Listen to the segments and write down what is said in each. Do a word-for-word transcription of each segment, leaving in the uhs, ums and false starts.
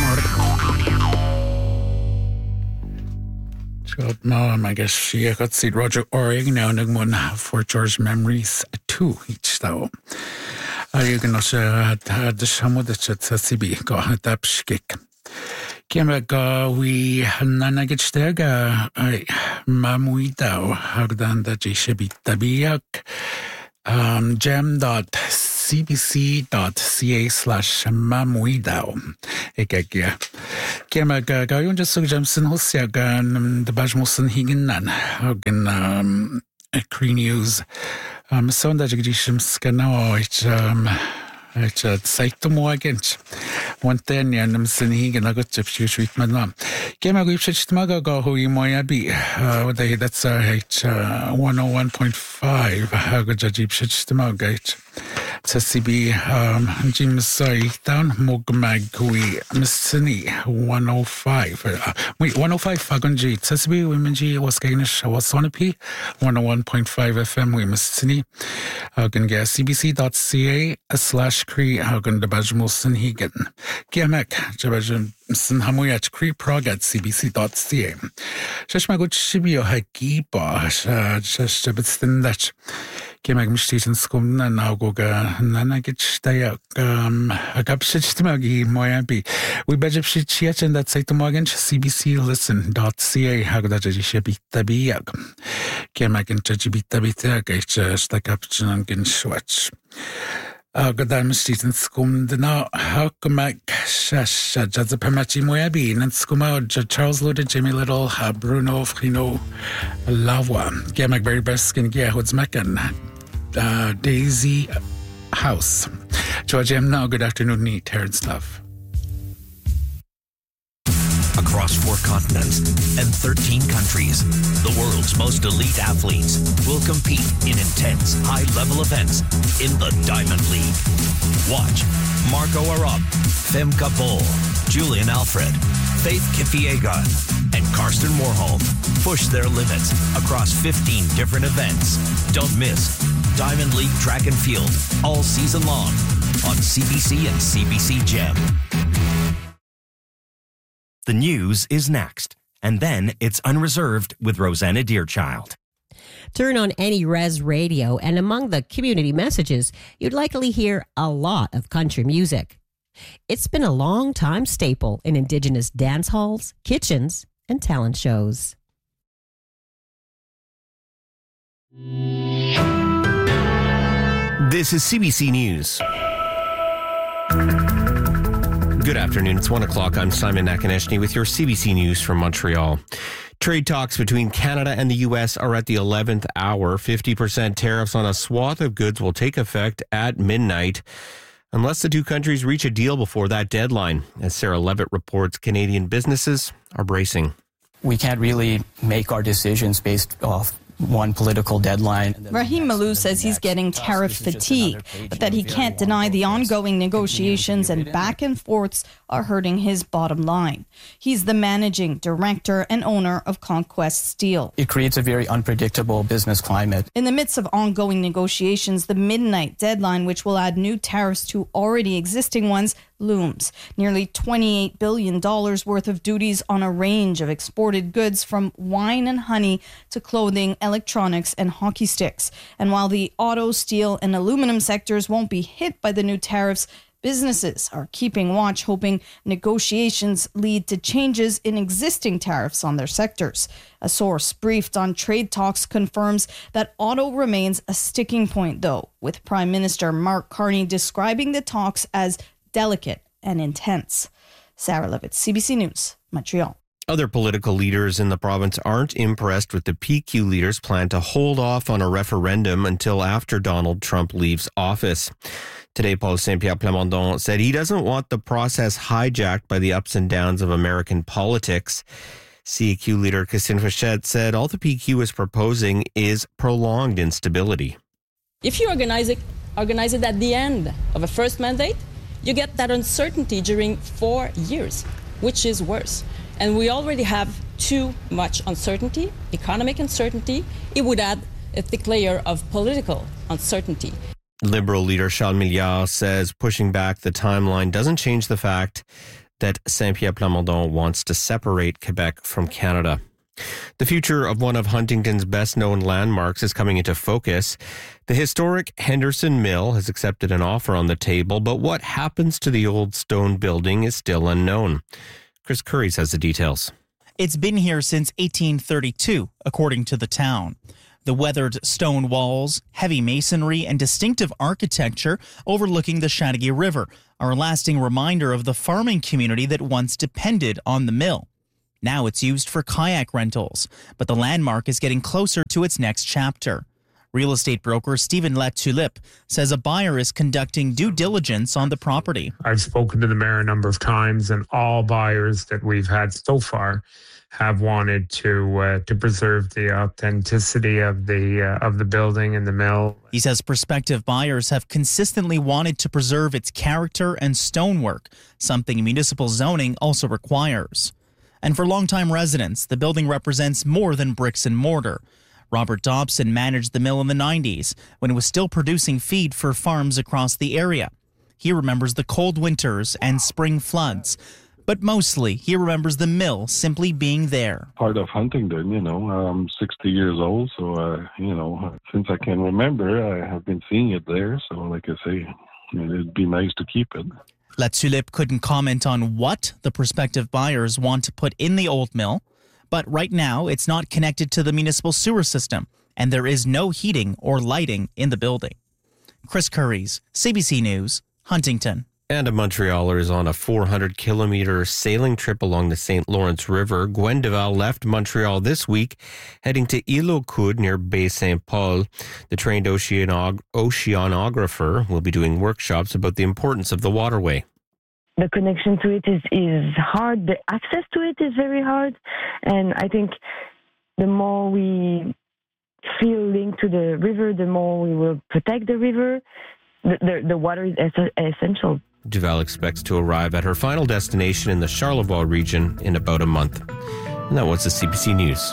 Scott Mom, I guess she got see Roger Orig now nagmun for George Memories two each though. I you can also had the shamu that C B go that skik. Kema go we nanagitstega I mamui dao hagdan that she should be tabiak um gem.cbc.ca slash mamuidao. Ekegya. Kema ga ga yun just Jamson Hosiagan the Bajmusen Higinan Hagen um Cree News. Um so that Jigishim Skano it um it's a site to more against one ten and I'm saying and I got to shoot with my mom. Came a good shit maga go who you might be. Uh, they that's a H one oh one point five. How good a jeep shit magate. It's C B um Jim Sai down Mogmagui Missini one oh five. Wait, one oh five Fagunji. It's C B Women G was Gainish was Sonopi one oh one point five F M we Missini. Hagen get C B C dot C A slash Cree Hagen the Bajmusen Higan. Giamek Jabajum Sinhamuyat Cree Prog at C B C dot C A. Shashmagut Shibio Hagiba Shashabitsin Dutch. Giamek Mishtitan Skum and Augoga Nanagitstaya um a Gapshitmagi Moyabi. We Bajab Shichiach and that Saitamogan C B C listen dot C A Hagdaji Tabiag. Giamek and Jajibita Gage the Captain and Swatch. Uh, Godam Stephen Scum the now how come I shash jazz a permachi moyabi and scuma Charles Luda Jimmy Little uh, Bruno Frino Lava Gamak very best skin gear what's Meccan uh Daisy House. George M now good afternoon neat Terrence Love. Across four continents and thirteen countries, the world's most elite athletes will compete in intense, high-level events in the Diamond League. Watch Marco Arap, Femke Bol, Julian Alfred, Faith Kipyegon, and Karsten Warholm push their limits across fifteen different events. Don't miss Diamond League Track and Field all season long on C B C and C B C Gem. The news is next, and then it's Unreserved with Rosanna Deerchild. Turn on Any Res Radio, and among the community messages, you'd likely hear a lot of country music. It's been a long-time staple in Indigenous dance halls, kitchens, and talent shows. This is C B C News. Good afternoon. It's one o'clock. I'm Simon Nakaneshny with your C B C News from Montreal. Trade talks between Canada and the U S are at the eleventh hour. fifty percent tariffs on a swath of goods will take effect at midnight unless the two countries reach a deal before that deadline. As Sarah Levitt reports, Canadian businesses are bracing. We can't really make our decisions based off one political deadline. Rahim Malou says he's getting tariff fatigue, but that he can't deny the ongoing negotiations and back and forths are hurting his bottom line. He's the managing director and owner of Conquest Steel. It creates a very unpredictable business climate. In the midst of ongoing negotiations, the midnight deadline, which will add new tariffs to already existing ones, looms. Nearly twenty-eight billion dollars worth of duties on a range of exported goods from wine and honey to clothing, electronics, and hockey sticks. And while the auto, steel, and aluminum sectors won't be hit by the new tariffs, businesses are keeping watch, hoping negotiations lead to changes in existing tariffs on their sectors. A source briefed on trade talks confirms that auto remains a sticking point, though, with Prime Minister Mark Carney describing the talks as delicate and intense. Sarah Levitt, C B C News, Montreal. Other political leaders in the province aren't impressed with the P Q leader's plan to hold off on a referendum until after Donald Trump leaves office. Today, Paul Saint-Pierre Plamondon said he doesn't want the process hijacked by the ups and downs of American politics. C A Q leader Christine Fachette said all the P Q is proposing is prolonged instability. If you organize it, organize it at the end of a first mandate, you get that uncertainty during four years, which is worse. And we already have too much uncertainty, economic uncertainty. It would add a thick layer of political uncertainty. Liberal leader Charles Milliard says pushing back the timeline doesn't change the fact that Saint-Pierre Plamondon wants to separate Quebec from Canada. The future of one of Huntington's best-known landmarks is coming into focus. The historic Henderson Mill has accepted an offer on the table, but what happens to the old stone building is still unknown. Chris Curries has the details. It's been here since eighteen thirty-two, according to the town. The weathered stone walls, heavy masonry, and distinctive architecture overlooking the Chateauguay River are a lasting reminder of the farming community that once depended on the mill. Now it's used for kayak rentals, but the landmark is getting closer to its next chapter. Real estate broker Stephen Latulippe says a buyer is conducting due diligence on the property. I've spoken to the mayor a number of times, and all buyers that we've had so far have wanted to uh, to preserve the authenticity of the uh, of the building and the mill. He says prospective buyers have consistently wanted to preserve its character and stonework, something municipal zoning also requires. And for longtime residents, the building represents more than bricks and mortar. Robert Dobson managed the mill in the nineties when it was still producing feed for farms across the area. He remembers the cold winters and spring floods. But mostly, he remembers the mill simply being there. Part of Huntington, you know, I'm sixty years old, so, uh, you know, since I can remember, I have been seeing it there. So, like I say, it'd be nice to keep it. Latulippe couldn't comment on what the prospective buyers want to put in the old mill, but right now it's not connected to the municipal sewer system, and there is no heating or lighting in the building. Chris Curries, C B C News, Huntington. And a Montrealer is on a four hundred kilometer sailing trip along the Saint Lawrence River. Gwen Duval left Montreal this week, heading to Île aux Coudes near Bay Saint Paul. The trained oceanog- oceanographer will be doing workshops about the importance of the waterway. The connection to it is, is hard. The access to it is very hard. And I think the more we feel linked to the river, the more we will protect the river. The, the, the water is es- essential. Duval expects to arrive at her final destination in the Charlevoix region in about a month. And that was the C B C News.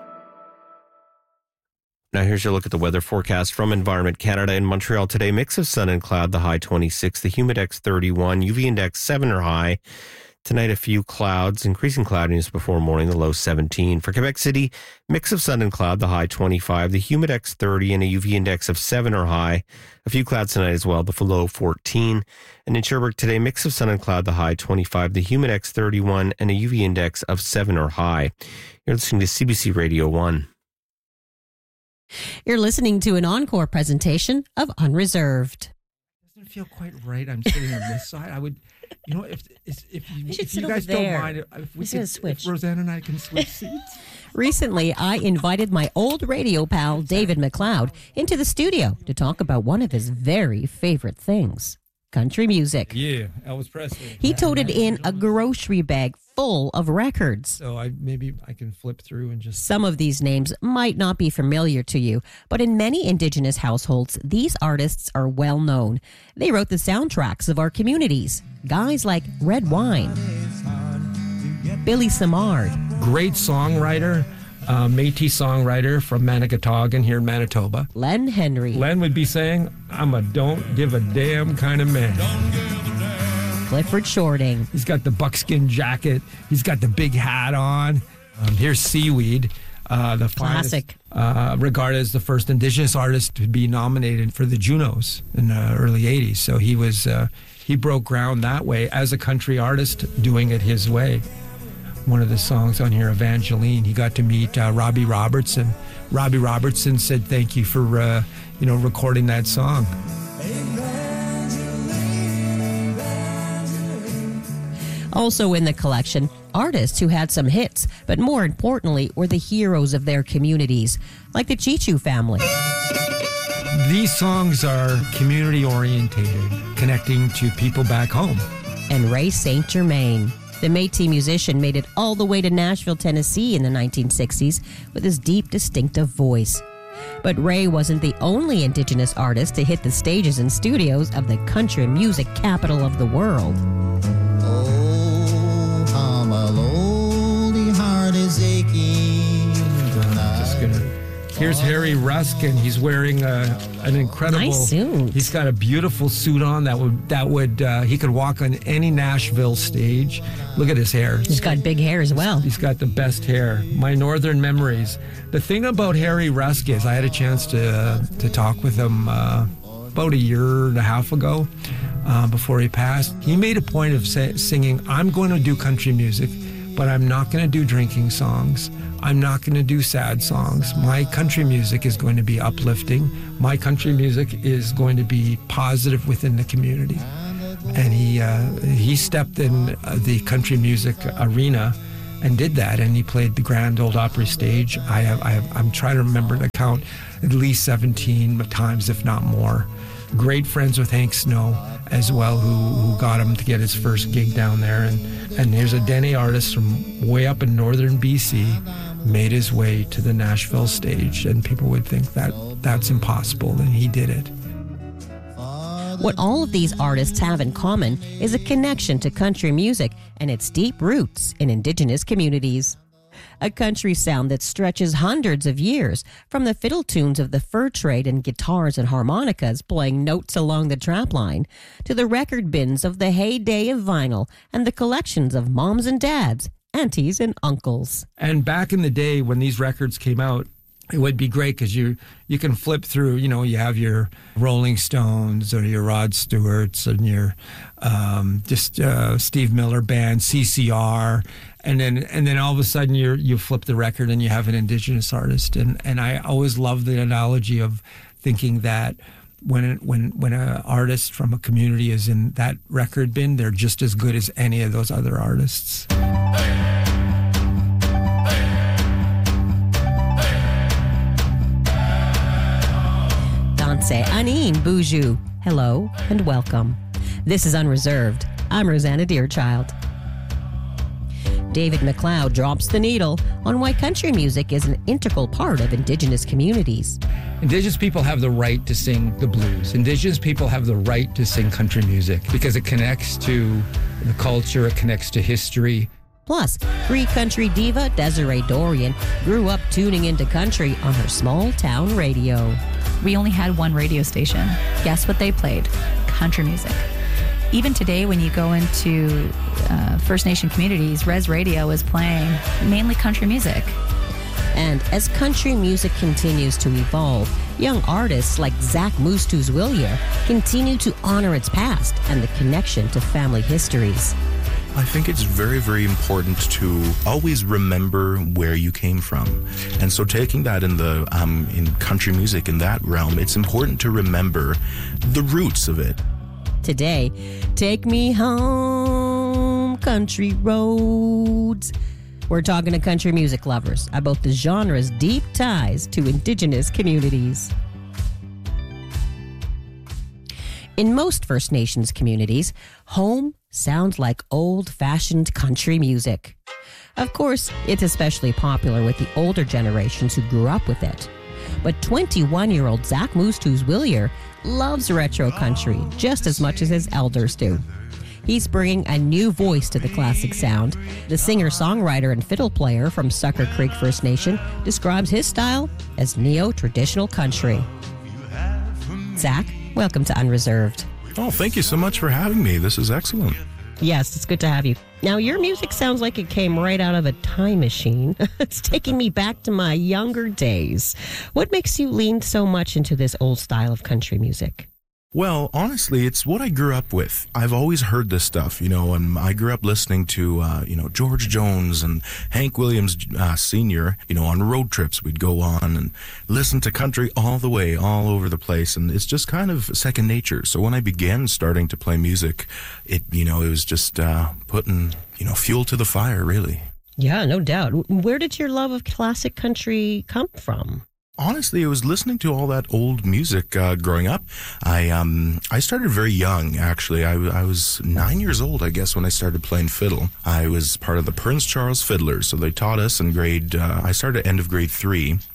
Now here's your look at the weather forecast from Environment Canada. In Montreal today, mix of sun and cloud, the high twenty-six, the humidex thirty-one, U V index seven or high. Tonight, a few clouds, increasing cloudiness before morning, the low seventeen. For Quebec City, mix of sun and cloud, the high twenty-five, the humidex thirty, and a U V index of seven or high. A few clouds tonight as well, the low fourteen. And in Sherbrooke today, mix of sun and cloud, the high twenty-five, the humidex thirty-one, and a U V index of seven or high. You're listening to C B C Radio one. You're listening to an encore presentation of Unreserved. It doesn't feel quite right. I'm sitting on this side. I would, you know, if if, if you, if you guys there. don't mind, if we could, switch. If Roseanne and I can switch seats. Recently, I invited my old radio pal, David McLeod, into the studio to talk about one of his very favorite things, country music. Yeah, Elvis Presley. He toted in a grocery bag full of records. So I maybe I can flip through and just... Some of these names might not be familiar to you, but in many Indigenous households, these artists are well known. They wrote the soundtracks of our communities. Guys like Red Wine, Billy Samard. Great songwriter, uh, Métis songwriter from Manigatagan here in Manitoba. Len Henry. Len would be saying, I'm a don't give a damn kind of man. Clifford Shorting. He's got the buckskin jacket. He's got the big hat on. Um, here's Seaweed, uh, the classic, finest, uh, regarded as the first Indigenous artist to be nominated for the Junos in the early eighties. So he was uh, he broke ground that way as a country artist, doing it his way. One of the songs on here, Evangeline, he got to meet uh, Robbie Robertson. Robbie Robertson said thank you for uh, you know recording that song. Also in the collection, artists who had some hits, but more importantly, were the heroes of their communities, like the Chichu family. These songs are community-orientated, connecting to people back home. And Ray Saint Germain. The Métis musician made it all the way to Nashville, Tennessee in the nineteen sixties with his deep, distinctive voice. But Ray wasn't the only Indigenous artist to hit the stages and studios of the country music capital of the world. Just gonna Here's Harry Ruskin. He's wearing a, an incredible Nice suit. He's got a beautiful suit on that would that would uh, he could walk on any Nashville stage. Look at his hair. He's got big hair as well. He's got the best hair. My Northern Memories. The thing about Harry Rusk is I had a chance to uh, to talk with him uh, about a year and a half ago uh, before he passed. He made a point of say, singing, I'm going to do country music, but I'm not going to do drinking songs. I'm not going to do sad songs. My country music is going to be uplifting. My country music is going to be positive within the community. And he uh, he stepped in the country music arena and did that. And he played the Grand Ole Opry stage. I have, I have, I'm trying to remember to count at least seventeen times, if not more. Great friends with Hank Snow as well, who, who got him to get his first gig down there. And, and here's a Dene artist from way up in northern B C, made his way to the Nashville stage. And people would think that that's impossible, and he did it. What all of these artists have in common is a connection to country music and its deep roots in Indigenous communities. A country sound that stretches hundreds of years, from the fiddle tunes of the fur trade and guitars and harmonicas playing notes along the trap line, to the record bins of the heyday of vinyl and the collections of moms and dads, aunties and uncles. And back in the day when these records came out, it would be great because you you can flip through, you know, you have your Rolling Stones or your Rod Stewarts and your um, just uh, Steve Miller Band, C C R, and then and then all of a sudden you you flip the record and you have an Indigenous artist. And, and I always love the analogy of thinking that when when when an artist from a community is in that record bin, they're just as good as any of those other artists. Danse Anine Boujou. Hello and welcome. This is Unreserved. I'm Rosanna Deerchild. David McLeod drops the needle on why country music is an integral part of Indigenous communities. Indigenous people have the right to sing the blues. Indigenous people have the right to sing country music because it connects to the culture, it connects to history. Plus, free country diva Desiree Dorian grew up tuning into country on her small town radio. We only had one radio station. Guess what they played? Country music. Even today, when you go into uh, First Nation communities, Res Radio is playing mainly country music. And as country music continues to evolve, young artists like Zach Moostooz-Willier continue to honor its past and the connection to family histories. I think it's very, very important to always remember where you came from. And so taking that in the um, in country music, in that realm, it's important to remember the roots of it. Today, take me home, country roads. We're talking to country music lovers about the genre's deep ties to Indigenous communities. In most First Nations communities, home sounds like old-fashioned country music. Of course, it's especially popular with the older generations who grew up with it. But twenty-one-year-old Zach Moostooz-Willier loves retro country just as much as his elders do. He's bringing a new voice to the classic sound. The singer-songwriter and fiddle player from Sucker Creek First Nation describes his style as neo-traditional country. Zach, welcome to Unreserved. Oh, thank you so much for having me. This is excellent. Yes, it's good to have you. Now, your music sounds like it came right out of a time machine. It's taking me back to my younger days. What makes you lean so much into this old style of country music? Well, honestly, it's what I grew up with. I've always heard this stuff, you know, and I grew up listening to, uh, you know, George Jones and Hank Williams uh, Senior You know, on road trips we'd go on and listen to country all the way, all over the place. And it's just kind of second nature. So when I began starting to play music, it, you know, it was just uh, putting, you know, fuel to the fire, really. Yeah, no doubt. Where did your love of classic country come from? Honestly, I was listening to all that old music uh, growing up. I um I started very young, actually. I, I was nine years old, I guess, when I started playing fiddle. I was part of the Prince Charles Fiddlers, so they taught us in grade, uh, I started at end of grade three.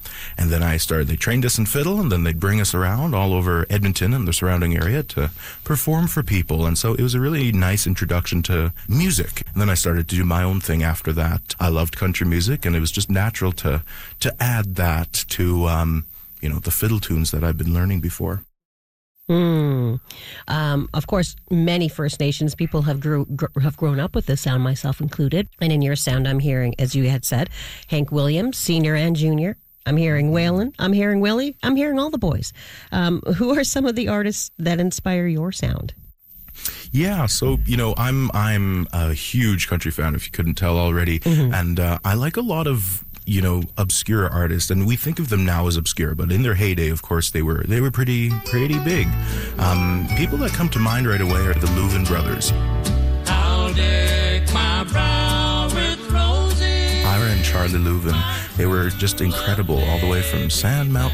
And then I started, they trained us in fiddle, and then they'd bring us around all over Edmonton and the surrounding area to perform for people. And so it was a really nice introduction to music. And then I started to do my own thing after that. I loved country music, and it was just natural to to add that to, um, you know, the fiddle tunes that I've been learning before. Mm. Um, of course, many First Nations people have grew, gr- have grown up with this sound, myself included. And in your sound, I'm hearing, as you had said, Hank Williams, Senior and Junior. I'm hearing Waylon. I'm hearing Willie. I'm hearing all the boys. Um, who are some of the artists that inspire your sound? Yeah, so, you know, I'm I'm a huge country fan, if you couldn't tell already. Mm-hmm. And uh, I like a lot of, you know, obscure artists, and we think of them now as obscure, but in their heyday, of course, they were they were pretty pretty big. Um, people that come to mind right away are the Louvin brothers. I'll deck my brow with roses. Ira and Charlie Louvin, they were just incredible, all the way from Sandmount